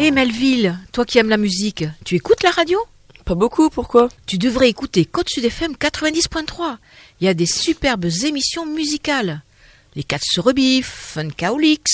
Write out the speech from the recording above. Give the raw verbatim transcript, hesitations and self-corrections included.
Hé Melville, toi qui aimes la musique, tu écoutes la radio ? Pas beaucoup, pourquoi ? Tu devrais écouter Côte Sud F M quatre-vingt-dix point trois. Il y a des superbes émissions musicales. Les Cats se rebiffent, Funkaolix,